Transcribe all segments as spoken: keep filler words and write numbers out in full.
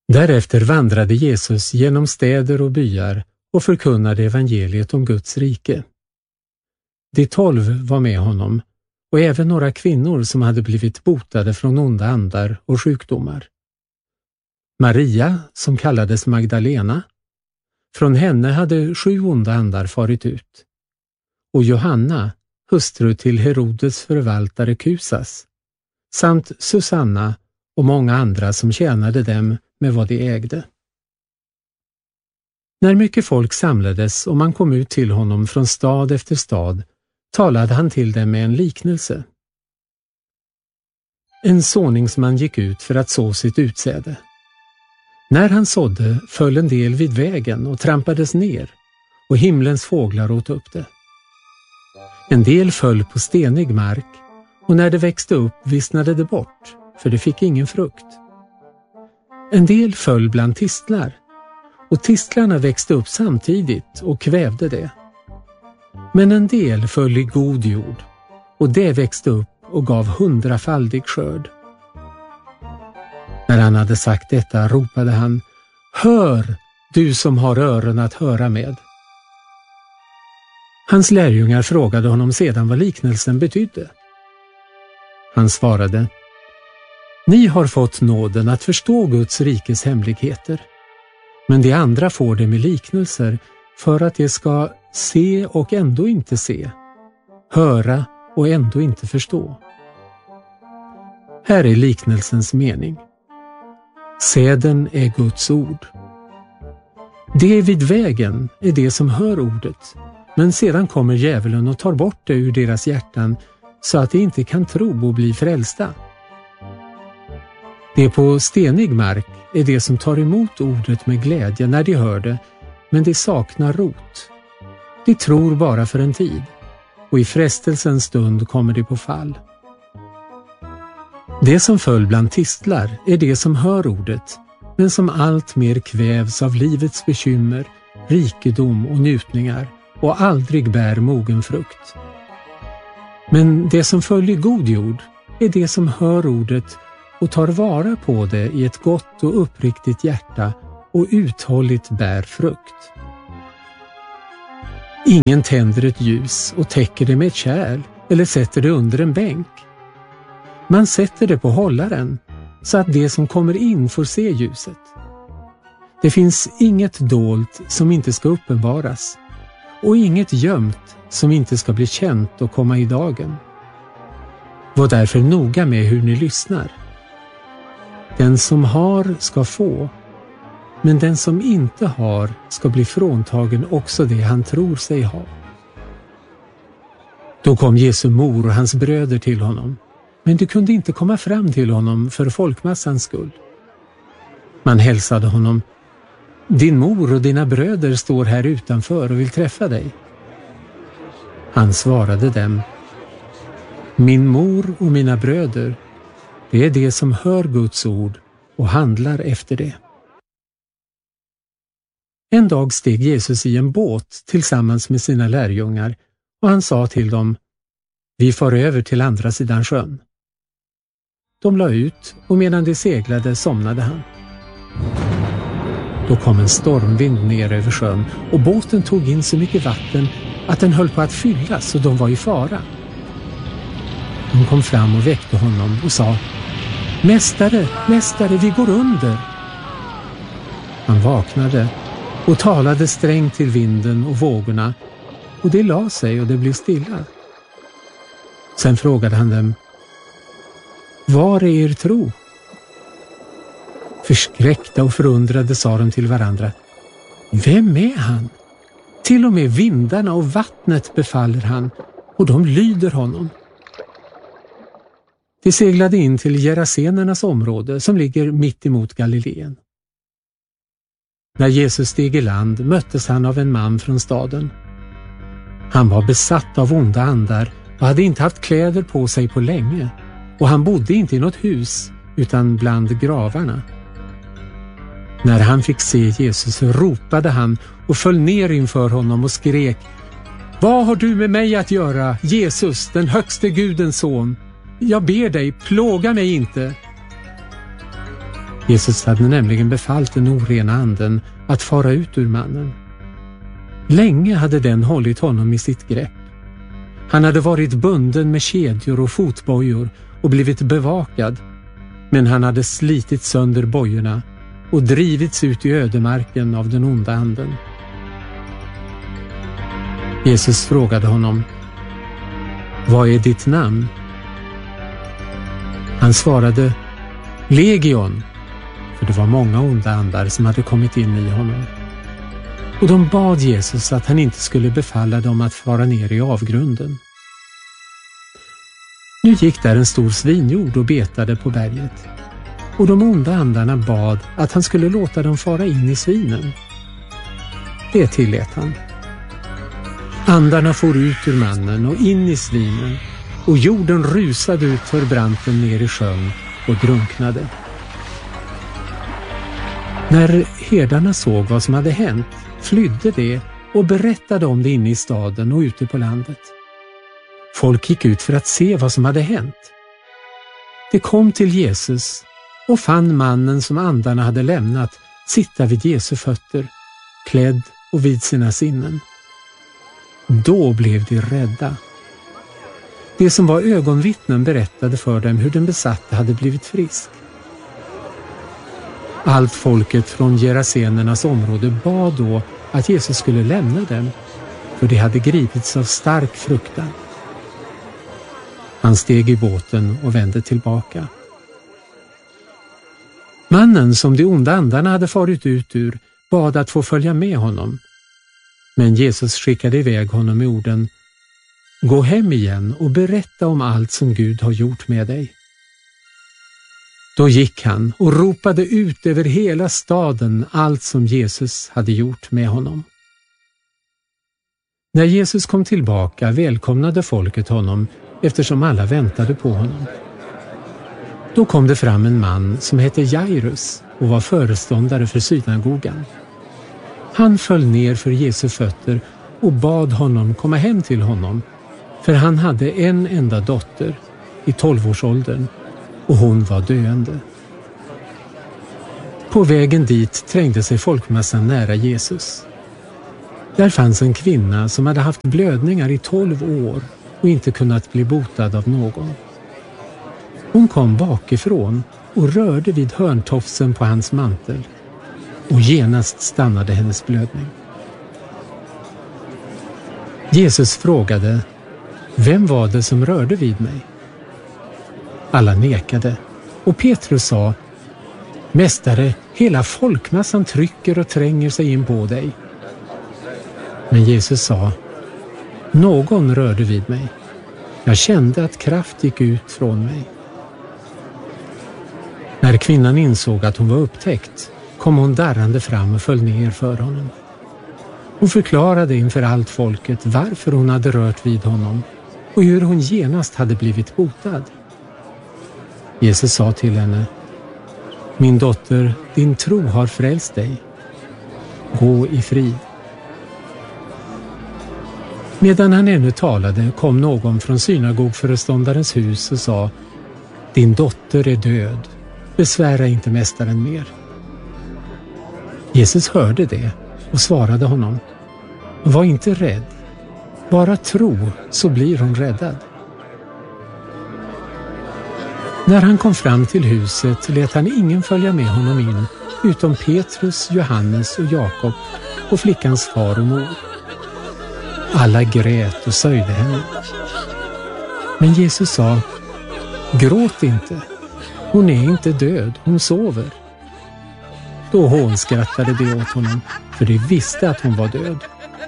Därefter vandrade Jesus genom städer och byar och förkunnade evangeliet om Guds rike. De tolv var med honom och även några kvinnor som hade blivit botade från onda andar och sjukdomar. Maria, som kallades Magdalena, från henne hade sju onda andar farit ut. Och Johanna, hustru till Herodes förvaltare Kusas, samt Susanna och många andra som tjänade dem med vad de ägde. När mycket folk samlades och man kom ut till honom från stad efter stad, talade han till dem med en liknelse. En såningsman gick ut för att så sitt utsäde. När han sådde föll en del vid vägen och trampades ner, och himlens fåglar åt upp det. En del föll på stenig mark, och när det växte upp vissnade det bort, för det fick ingen frukt. En del föll bland tistlar, och tistlarna växte upp samtidigt och kvävde det. Men en del föll i god jord, och det växte upp och gav hundrafaldig skörd. När han hade sagt detta ropade han: Hör, du som har öron att höra med. Hans lärjungar frågade honom sedan vad liknelsen betydde. Han svarade: Ni har fått nåden att förstå Guds rikes hemligheter, men de andra får det med liknelser för att de ska se och ändå inte se, höra och ändå inte förstå. Här är liknelsens mening. Säden är Guds ord. Det vid vägen är det som hör ordet, men sedan kommer djävulen och tar bort det ur deras hjärtan så att de inte kan tro och bli frälsta. Det på stenig mark är det som tar emot ordet med glädje när de hör det, men de saknar rot. De tror bara för en tid, och i frestelsens stund kommer de på fall. Det som föll bland tistlar är det som hör ordet, men som allt mer kvävs av livets bekymmer, rikedom och njutningar och aldrig bär mogen frukt. Men det som föll i god jord är det som hör ordet och tar vara på det i ett gott och uppriktigt hjärta och uthålligt bär frukt. Ingen tänder ett ljus och täcker det med ett kärl eller sätter det under en bänk. Man sätter det på hållaren så att det som kommer in får se ljuset. Det finns inget dolt som inte ska uppenbaras, och inget gömt som inte ska bli känt och komma i dagen. Var därför noga med hur ni lyssnar. Den som har ska få, men den som inte har ska bli fråntagen också det han tror sig ha. Då kom Jesu mor och hans bröder till honom, men de kunde inte komma fram till honom för folkmassans skull. Man hälsade honom: Din mor och dina bröder står här utanför och vill träffa dig. Han svarade dem: Min mor och mina bröder, det är det som hör Guds ord och handlar efter det. En dag steg Jesus i en båt tillsammans med sina lärjungar, och han sa till dem: Vi far över till andra sidan sjön. De la ut, och medan de seglade somnade han. Då kom en stormvind ner över sjön, och båten tog in så mycket vatten att den höll på att fyllas, och de var i fara. De kom fram och väckte honom och sa: Mästare, mästare, vi går under. Han vaknade och talade strängt till vinden och vågorna, och det la sig och det blev stilla. Sen frågade han dem: Var är er tro? Förskräckta och förundrade sa de till varandra: Vem är han? Till och med vindarna och vattnet befaller han, och de lyder honom. De seglade in till Gerasenernas område som ligger mitt emot Galileen. När Jesus steg i land möttes han av en man från staden. Han var besatt av onda andar och hade inte haft kläder på sig på länge, och han bodde inte i något hus utan bland gravarna. När han fick se Jesus ropade han och föll ner inför honom och skrek: Vad har du med mig att göra, Jesus, den högste Gudens son? Jag ber dig, plåga mig inte. Jesus hade nämligen befallt den orena anden att fara ut ur mannen. Länge hade den hållit honom i sitt grepp. Han hade varit bunden med kedjor och fotbojor och blivit bevakad, men han hade slitit sönder bojorna och drivits ut i ödemarken av den onda anden. Jesus frågade honom: "Vad är ditt namn?" Han svarade: "Legion", för det var många onda andar som hade kommit in i honom. Och de bad Jesus att han inte skulle befalla dem att fara ner i avgrunden. Nu gick där en stor svinjord och betade på berget, och de onda andarna bad att han skulle låta dem fara in i svinen. Det tillät han. Andarna for ut ur mannen och in i svinen, och jorden rusade ut för branten ner i sjön och drunknade. När herdarna såg vad som hade hänt flydde de och berättade om det inne i staden och ute på landet. Folk gick ut för att se vad som hade hänt. De kom till Jesus och fann mannen som andarna hade lämnat sitta vid Jesu fötter, klädd och vid sina sinnen. Då blev de rädda. De som var ögonvittnen berättade för dem hur den besatte hade blivit frisk. Allt folket från Gerasenernas område bad då att Jesus skulle lämna dem, för de hade gripits av stark fruktan. Han steg i båten och vände tillbaka. Mannen som de onda andarna hade farit ut ur bad att få följa med honom. Men Jesus skickade iväg honom med orden: "Gå hem igen och berätta om allt som Gud har gjort med dig." Då gick han och ropade ut över hela staden allt som Jesus hade gjort med honom. När Jesus kom tillbaka välkomnade folket honom, eftersom alla väntade på honom. Då kom det fram en man som hette Jairus och var föreståndare för synagogan. Han föll ner för Jesu fötter och bad honom komma hem till honom, för han hade en enda dotter i tolvårsåldern och hon var döende. På vägen dit trängde sig folkmassan nära Jesus. Där fanns en kvinna som hade haft blödningar i tolv år och inte kunnat bli botad av någon. Hon kom bakifrån och rörde vid hörntofsen på hans mantel, och genast stannade hennes blödning. Jesus frågade: "Vem var det som rörde vid mig?" Alla nekade, och Petrus sa: "Mästare, hela folkmassan trycker och tränger sig in på dig." Men Jesus sa: "Någon rörde vid mig. Jag kände att kraft gick ut från mig." När kvinnan insåg att hon var upptäckt kom hon darrande fram och föll ner för honom. Hon förklarade inför allt folket varför hon hade rört vid honom och hur hon genast hade blivit botad. Jesus sa till henne: "Min dotter, din tro har frälst dig. Gå i frid." Medan han ännu talade kom någon från synagogföreståndarens hus och sa: "Din dotter är död. Besvära inte mästaren mer." Jesus hörde det och svarade honom: "Var inte rädd. Bara tro, så blir hon räddad." När han kom fram till huset lät han ingen följa med honom in, utom Petrus, Johannes och Jakob och flickans far och mor. Alla grät och sörjde henne. Men Jesus sa: "Gråt inte. Hon är inte död, hon sover." Då hånskrattade de åt honom, för de visste att hon var död.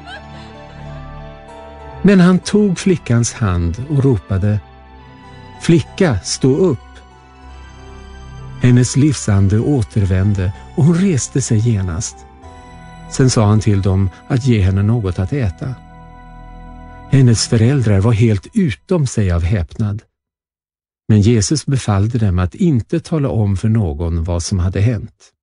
Men han tog flickans hand och ropade: "Flicka, stå upp!" Hennes livsande återvände och hon reste sig genast. Sen sa han till dem att ge henne något att äta. Hennes föräldrar var helt utom sig av häpnad. Men Jesus befallde dem att inte tala om för någon vad som hade hänt.